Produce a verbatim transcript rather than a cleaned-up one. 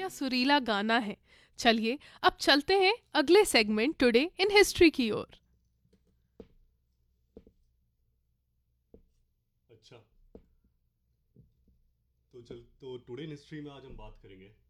या सुरीला गाना है। चलिए अब चलते हैं अगले सेगमेंट टुडे इन हिस्ट्री की ओर। अच्छा, तो चल तो टुडे इन हिस्ट्री में आज हम बात करेंगे